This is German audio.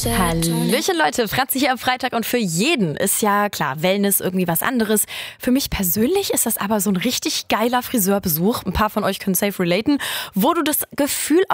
Hallöchen Leute, Franzi hier am Freitag und für jeden ist ja klar, Wellness irgendwie was anderes. Für mich persönlich ist das aber so ein richtig geiler Friseurbesuch. Ein paar von euch können safe relaten, wo du das Gefühl